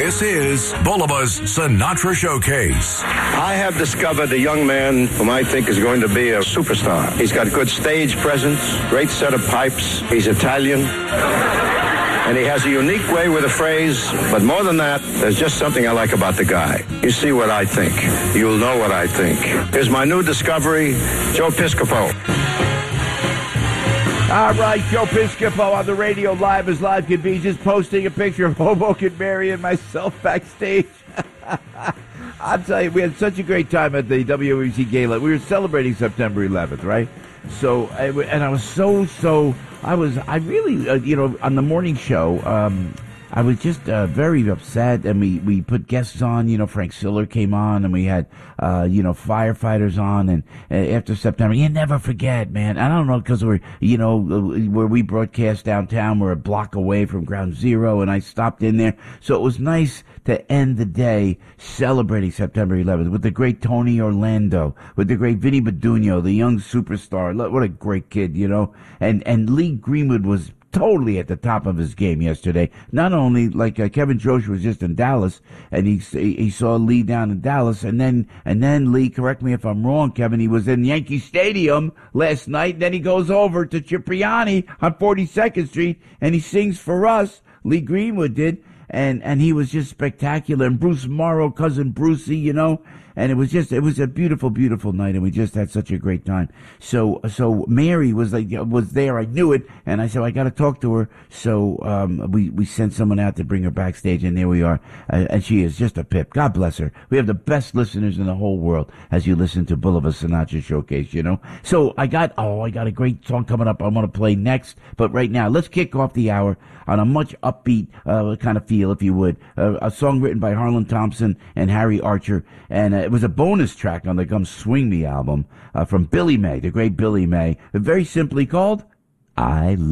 This is Bulliva's Sinatra Showcase. I have discovered a young man whom I think is going to be a superstar. He's got good stage presence, great set of pipes. He's Italian. And he has a unique way with a phrase, but more than that, there's just something I like about the guy. You see what I think. You'll know what I think. Here's my new discovery, Joe Piscopo. All right, Joe Piscopo on the radio, live as live can be, just posting a picture of Hoboken Mary and myself backstage. I'll tell you, we had such a great time at the WWC Gala. We were celebrating September 11th, right? So, and I was I really, on the morning show, I was just very upset, and we put guests on. Frank Siller came on, and we had firefighters on, and after September, you never forget, man. I don't know, because we're where we broadcast downtown, we're a block away from Ground Zero, and I stopped in there, so it was nice to end the day celebrating September 11th with the great Tony Orlando, with the great Vinny Badugno, the young superstar. What a great kid, and Lee Greenwood was totally at the top of his game yesterday. Not only Kevin Josh was just in Dallas, and he saw Lee down in Dallas, and then Lee, correct me if I'm wrong, Kevin, he was in Yankee Stadium last night. And then he goes over to Cipriani on 42nd Street, and he sings for us. Lee Greenwood did, and he was just spectacular. And Bruce Morrow, cousin Brucey, and it was a beautiful, beautiful night, and we just had such a great time. So Mary was there. I knew it, and I said, I got to talk to her. So we sent someone out to bring her backstage, and there we are. And she is just a pip. God bless her. We have the best listeners in the whole world as you listen to Bulliva's Sinatra Showcase, So I got a great song coming up I want to play next. But right now, let's kick off the hour on a much upbeat kind of feel, if you would. A song written by Harlan Thompson and Harry Archer, and it was a bonus track on the Come Swing Me album from Billy May, the great Billy May, very simply called I